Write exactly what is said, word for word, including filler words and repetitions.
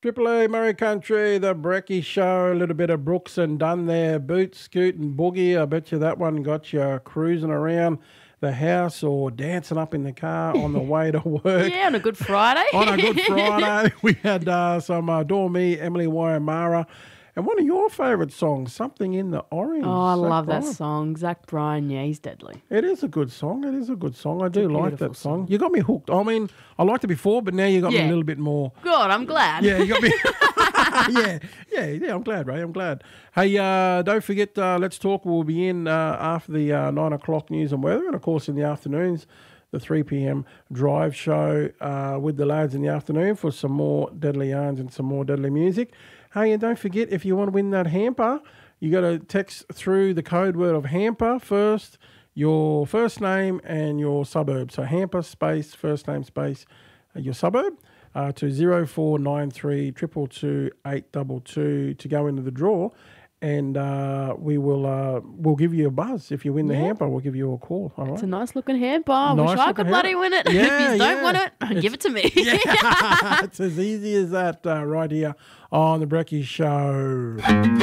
Triple A Murray Country, the Brecky Show, a little bit of Brooks and Dunn there. Boot, Scoot and Boogie. I bet you that one got you cruising around the house or dancing up in the car on the way to work. Yeah, on a Good Friday. On a Good Friday. We had uh, some uh, Dormy, Emily Wyamara, and one of your favourite songs, Something in the Orange. Oh, I Zach love that Bryan. song. Zach Bryan, yeah, he's deadly. It is a good song. It is a good song. I do a like beautiful that song. song. You got me hooked. I mean, I liked it before, but now you got me Yeah. a little bit more. God, I'm glad. Yeah, you got me. yeah, yeah, yeah. I'm glad, Ray. I'm glad. Hey, uh, don't forget, uh, Let's Talk will be in uh, after the uh, nine o'clock news and weather, and of course in the afternoons, the three p.m. drive show uh, with the lads in the afternoon for some more deadly yarns and some more deadly music. Hey, and don't forget, if you want to win that hamper, you got to text through the code word of hamper first, your first name and your suburb. So hamper space, first name space, uh, your suburb. Uh, to zero four nine three two two two eight two two to go into the draw, and uh, we will uh, we'll give you a buzz if you win the Yeah. hamper. We'll give you a call. All It's right. a nice looking hamper. I wish Nice I looking could bloody hamper. win it. Yeah, if you don't yeah. want it, It's- give it to me. Yeah, it's as easy as that uh, right here on the Brecky Show.